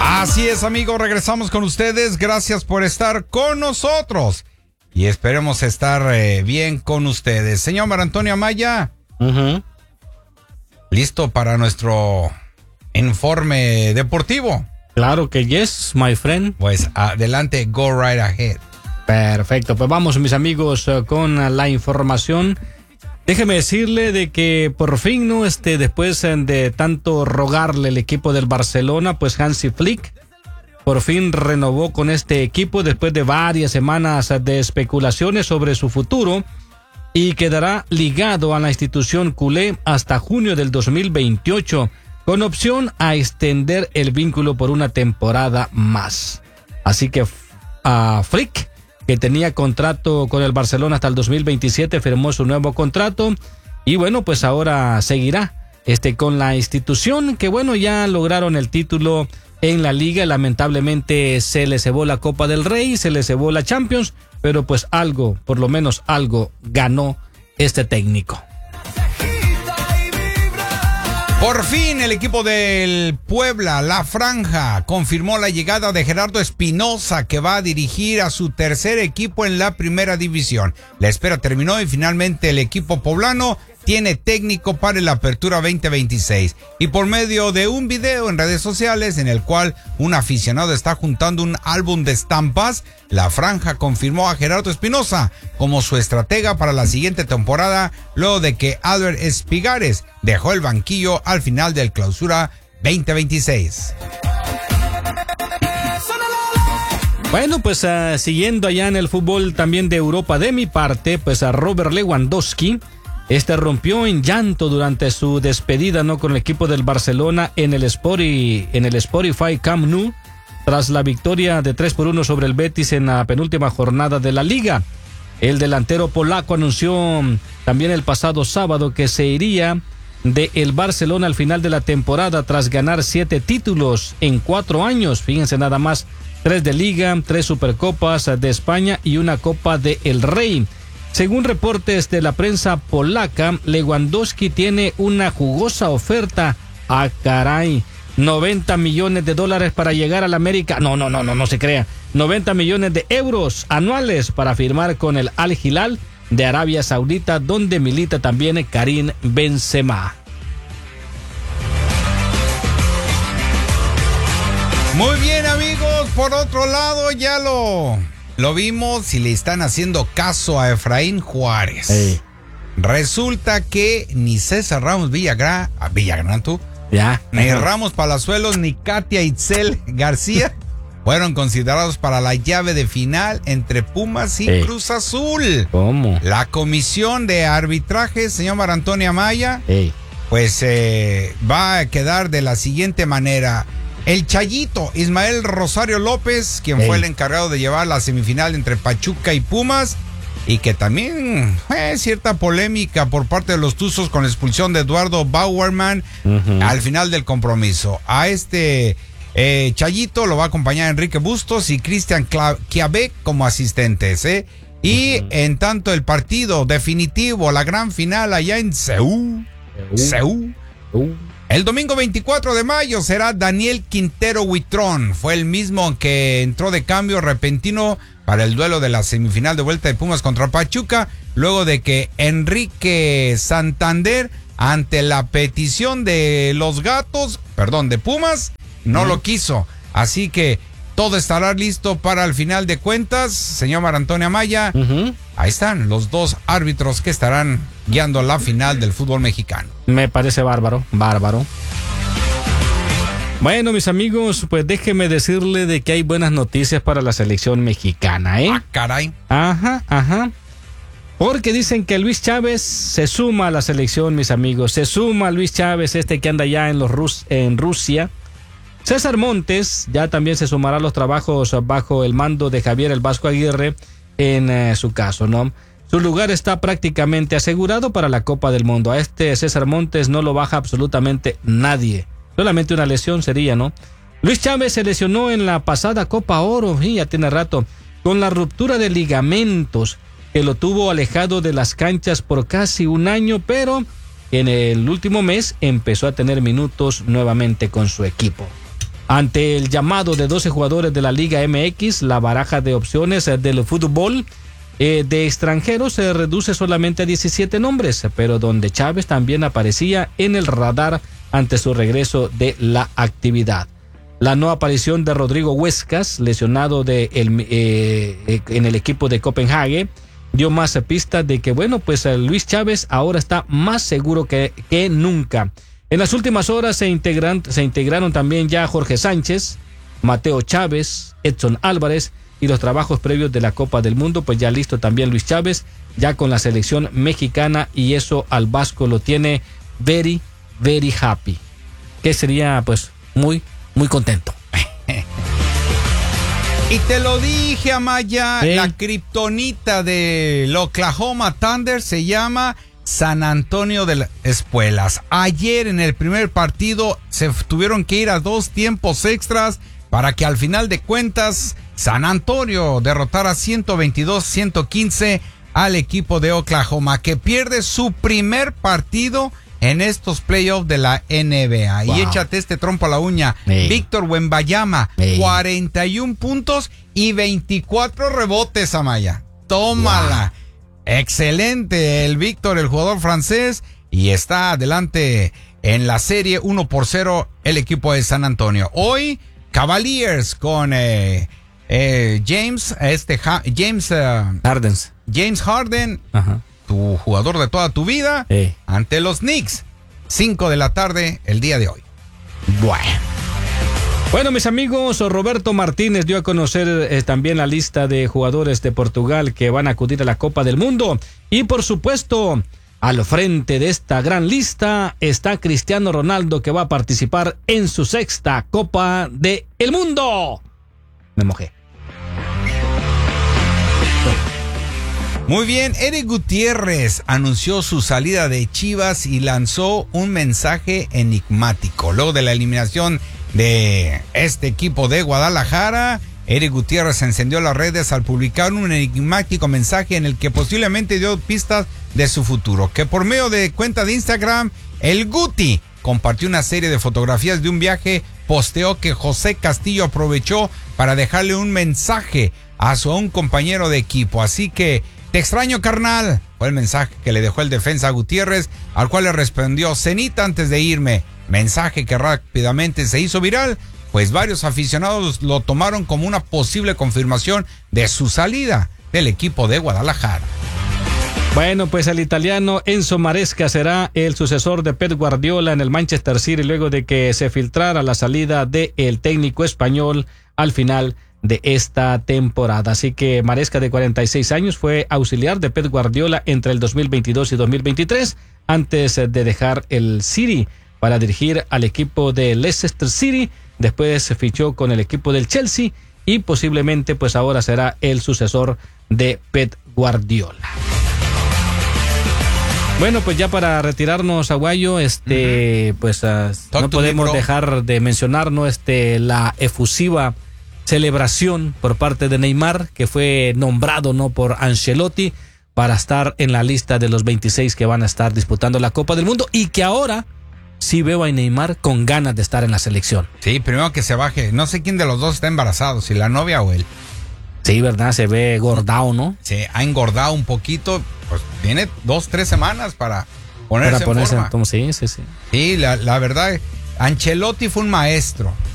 Así es, amigos, regresamos con ustedes. Gracias por estar con nosotros y esperemos estar bien con ustedes. Señor Mar Antonio Amaya, ¿listo para nuestro informe deportivo? Claro que yes, my friend. Pues adelante, go right ahead. Perfecto, pues vamos, mis amigos, con la información. Déjeme decirle de que por fin, ¿no? Después de tanto rogarle el equipo del Barcelona, pues Hansi Flick por fin renovó con este equipo después de varias semanas de especulaciones sobre su futuro y quedará ligado a la institución culé hasta junio del 2028, con opción a extender el vínculo por una temporada más. Así que Flick, que tenía contrato con el Barcelona hasta el 2027, firmó su nuevo contrato y bueno, pues ahora seguirá con la institución, que bueno, ya lograron el título en la liga. Lamentablemente se le cebó la Copa del Rey, se le cebó la Champions, pero pues algo, por lo menos algo, ganó este técnico. Por fin el equipo del Puebla, La Franja, confirmó la llegada de Gerardo Espinoza, que va a dirigir a su tercer equipo en la primera división. La espera terminó y finalmente el equipo poblano tiene técnico para la apertura 2026. Y por medio de un video en redes sociales en el cual un aficionado está juntando un álbum de estampas, La Franja confirmó a Gerardo Espinoza como su estratega para la siguiente temporada, luego de que Albert Espigares dejó el banquillo al final del Clausura 2026. Bueno, pues siguiendo allá en el fútbol también de Europa, de mi parte, pues a Robert Lewandowski, rompió en llanto durante su despedida, ¿no?, con el equipo del Barcelona en el Spotify Camp Nou, tras la victoria de 3-1 sobre el Betis en la penúltima jornada de la Liga. El delantero polaco anunció también el pasado sábado que se iría de el Barcelona al final de la temporada tras ganar 7 títulos en 4 años. Fíjense nada más, 3 de Liga, 3 Supercopas de España y una Copa del Rey. Según reportes de la prensa polaca, Lewandowski tiene una jugosa oferta. Caray, $90 millones para llegar al América. No se crea. 90 millones de euros anuales para firmar con el Al Hilal de Arabia Saudita, donde milita también Karim Benzema. Muy bien, amigos, por otro lado ya lo vimos y le están haciendo caso a Efraín Juárez. Hey. Resulta que ni César Ramos Villagrán, ni Ramos Palazuelos, ni Katia Itzel García fueron considerados para la llave de final entre Pumas y Cruz Azul. ¿Cómo? La comisión de arbitraje, señor Mar Antonio Amaya, pues va a quedar de la siguiente manera. El Chayito, Ismael Rosario López, quien fue el encargado de llevar la semifinal entre Pachuca y Pumas, y que también cierta polémica por parte de los Tuzos con la expulsión de Eduardo Bauerman al final del compromiso. A Chayito lo va a acompañar Enrique Bustos y Cristian Chiavé como asistentes. Y en tanto el partido definitivo, la gran final allá en Seúl. El domingo 24 de mayo será Daniel Quintero Huitrón. Fue el mismo que entró de cambio repentino para el duelo de la semifinal de vuelta de Pumas contra Pachuca, luego de que Enrique Santander, ante la petición de de Pumas, no lo quiso. Así que todo estará listo para el final de cuentas, señor Mar Antonio Amaya. Ahí están los dos árbitros que estarán guiando la final del fútbol mexicano. Me parece bárbaro. Bueno, mis amigos, pues déjeme decirle de que hay buenas noticias para la selección mexicana, Caray. Ajá. Porque dicen que Luis Chávez se suma a la selección, mis amigos. Se suma Luis Chávez, que anda ya en Rusia. César Montes ya también se sumará a los trabajos bajo el mando de Javier El Vasco Aguirre en su caso, ¿no? Su lugar está prácticamente asegurado para la Copa del Mundo. A César Montes no lo baja absolutamente nadie. Solamente una lesión sería, ¿no? Luis Chávez se lesionó en la pasada Copa Oro, ya tiene rato, con la ruptura de ligamentos que lo tuvo alejado de las canchas por casi un año, pero en el último mes empezó a tener minutos nuevamente con su equipo. Ante el llamado de 12 jugadores de la Liga MX, la baraja de opciones del fútbol de extranjeros se reduce solamente a 17 nombres, pero donde Chávez también aparecía en el radar ante su regreso de la actividad. La no aparición de Rodrigo Huescas, lesionado en el equipo de Copenhague, dio más pistas de que, pues Luis Chávez ahora está más seguro que nunca. En las últimas horas se integraron también ya Jorge Sánchez, Mateo Chávez, Edson Álvarez y los trabajos previos de la Copa del Mundo, pues ya listo también Luis Chávez, ya con la selección mexicana, y eso al Vasco lo tiene very, very happy, que sería pues muy, muy contento. Y te lo dije, Amaya, la kriptonita del Oklahoma Thunder se llama San Antonio de las Espuelas. Ayer en el primer partido se tuvieron que ir a 2 tiempos extras para que al final de cuentas San Antonio derrotara 122-115 al equipo de Oklahoma, que pierde su primer partido en estos playoffs de la NBA. Wow. Y échate este trompo a la uña. Víctor Wembanyama, 41 puntos y 24 rebotes, Amaya. Tómala. Wow. Excelente el Víctor, el jugador francés, y está adelante en la serie 1-0 el equipo de San Antonio. Hoy Cavaliers con James Harden, ajá, tu jugador de toda tu vida, ante los Knicks, 5 de la tarde el día de hoy. Bueno, mis amigos, Roberto Martínez dio a conocer también la lista de jugadores de Portugal que van a acudir a la Copa del Mundo. Y por supuesto, al frente de esta gran lista está Cristiano Ronaldo, que va a participar en su 6ª Copa del Mundo. Me mojé. Muy bien, Eric Gutiérrez anunció su salida de Chivas y lanzó un mensaje enigmático. Luego de la eliminación de este equipo de Guadalajara, Eric Gutiérrez encendió las redes al publicar un enigmático mensaje en el que posiblemente dio pistas de su futuro. Que por medio de cuenta de Instagram, el Guti compartió una serie de fotografías de un viaje, posteó que José Castillo aprovechó para dejarle un mensaje a un compañero de equipo. Así que, te extraño, carnal, fue el mensaje que le dejó el defensa Gutiérrez, al cual le respondió: cenita antes de irme. Mensaje que rápidamente se hizo viral, pues varios aficionados lo tomaron como una posible confirmación de su salida del equipo de Guadalajara. Bueno, pues el italiano Enzo Maresca será el sucesor de Pep Guardiola en el Manchester City, luego de que se filtrara la salida del técnico español al final de esta temporada. Así que Maresca, de 46 años, fue auxiliar de Pep Guardiola entre el 2022 y 2023, antes de dejar el City para dirigir al equipo de Leicester City. Después se fichó con el equipo del Chelsea y posiblemente pues ahora será el sucesor de Pep Guardiola. Bueno, pues ya para retirarnos, Aguayo, pues no podemos dejar de mencionar, ¿no?, la efusiva celebración por parte de Neymar, que fue nombrado, ¿no?, por Ancelotti para estar en la lista de los 26 que van a estar disputando la Copa del Mundo, y que ahora sí veo a Neymar con ganas de estar en la selección. Sí, primero que se baje. No sé quién de los dos está embarazado, si la novia o él. Sí, ¿verdad? Se ve engordado, ¿no? Se ha engordado un poquito. Pues tiene 2-3 semanas para ponerse en forma. Sí. Sí, la verdad, Ancelotti fue un maestro.